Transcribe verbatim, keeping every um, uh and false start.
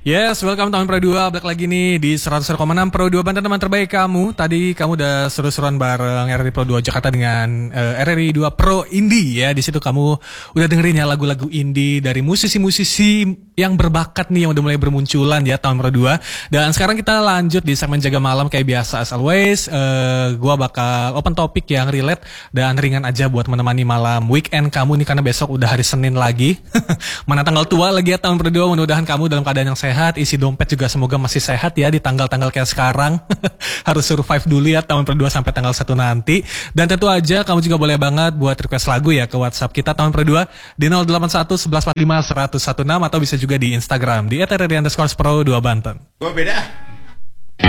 Yes, welcome tahun Pro dua, balik lagi nih di seratus koma enam Pro dua Banten, teman terbaik kamu. Tadi kamu udah seru-seruan bareng R R I Pro dua Jakarta dengan uh, R R I dua Pro Indie ya. Di situ kamu udah dengerin ya lagu-lagu indie dari musisi-musisi yang berbakat nih yang udah mulai bermunculan ya tahun Pro dua. Dan sekarang kita lanjut di segmen Jaga Malam kayak biasa as always. Uh, gua bakal open topik yang relate dan ringan aja buat menemani malam weekend kamu nih, karena besok udah hari Senin lagi. Mana tanggal tua lagi ya tahun Pro dua. Mudah-mudahan kamu dalam keadaan yang sehat, isi dompet juga semoga masih sehat ya di tanggal-tanggal kayak sekarang. Harus survive dulu ya tahun Pro dua sampai tanggal satu nanti. Dan tentu aja kamu juga boleh banget buat request lagu ya ke WhatsApp kita tahun Pro dua di nol delapan satu satu satu empat lima satu satu enam atau bisa juga di Instagram di et r r i underscore pro dua Banten. Gua beda.